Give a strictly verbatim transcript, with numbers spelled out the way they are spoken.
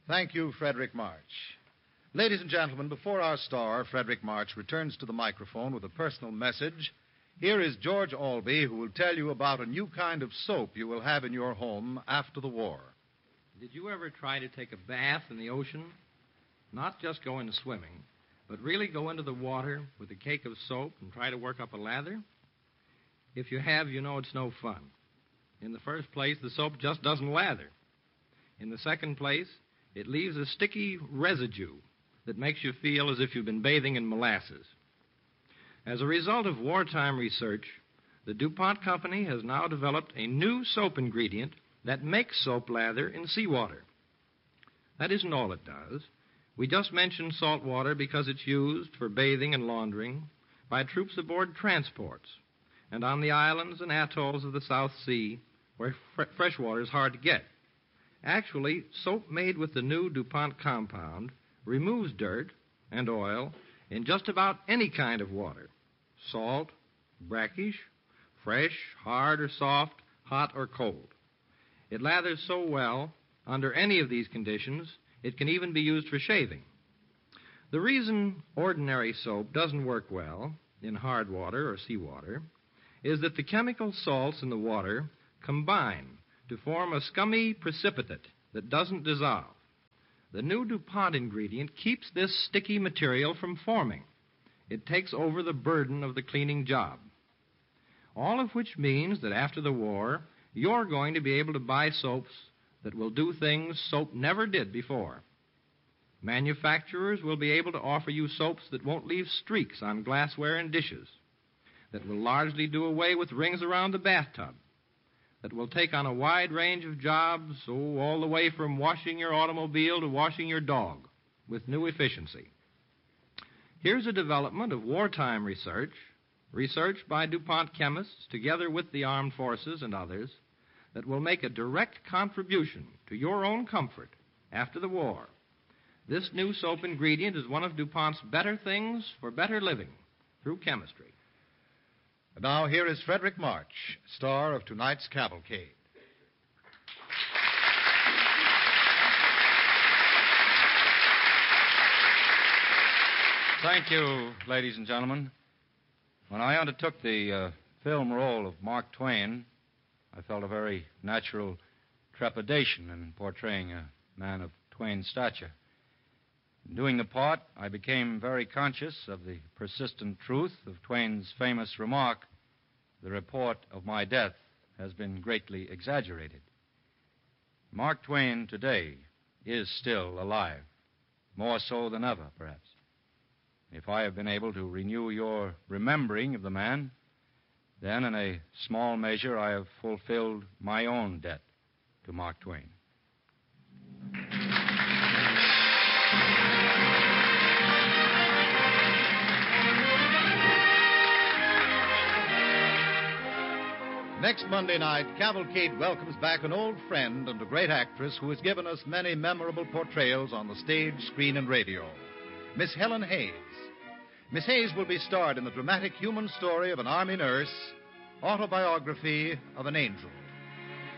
Thank you, Frederick March. Ladies and gentlemen, before our star, Frederick March, returns to the microphone with a personal message, here is George Albee, who will tell you about a new kind of soap you will have in your home after the war. Did you ever try to take a bath in the ocean? Not just go into swimming, but really go into the water with a cake of soap and try to work up a lather? If you have, you know it's no fun. In the first place, the soap just doesn't lather. In the second place, it leaves a sticky residue that makes you feel as if you've been bathing in molasses. As a result of wartime research, the DuPont Company has now developed a new soap ingredient that makes soap lather in seawater. That isn't all it does. We just mentioned salt water because it's used for bathing and laundering by troops aboard transports and on the islands and atolls of the South Sea where fr- fresh water is hard to get. Actually, soap made with the new DuPont compound removes dirt and oil in just about any kind of water. Salt, brackish, fresh, hard or soft, hot or cold. It lathers so well under any of these conditions, it can even be used for shaving. The reason ordinary soap doesn't work well in hard water or seawater is that the chemical salts in the water combine to form a scummy precipitate that doesn't dissolve. The new DuPont ingredient keeps this sticky material from forming. It takes over the burden of the cleaning job. All of which means that after the war, you're going to be able to buy soaps that will do things soap never did before. Manufacturers will be able to offer you soaps that won't leave streaks on glassware and dishes, that will largely do away with rings around the bathtub, that will take on a wide range of jobs, oh, all the way from washing your automobile to washing your dog, with new efficiency. Here's a development of wartime research, research by DuPont chemists together with the armed forces and others, that will make a direct contribution to your own comfort after the war. This new soap ingredient is one of DuPont's better things for better living through chemistry. And now here is Frederick March, star of tonight's Cavalcade. Thank you, ladies and gentlemen. When I undertook the uh, film role of Mark Twain, I felt a very natural trepidation in portraying a man of Twain's stature. In doing the part, I became very conscious of the persistent truth of Twain's famous remark, "The report of my death has been greatly exaggerated." Mark Twain today is still alive, more so than ever, perhaps. If I have been able to renew your remembering of the man, then in a small measure I have fulfilled my own debt to Mark Twain. Next Monday night, Cavalcade welcomes back an old friend and a great actress who has given us many memorable portrayals on the stage, screen, and radio, Miss Helen Hayes. Miss Hayes will be starred in the dramatic human story of an Army nurse, Autobiography of an Angel.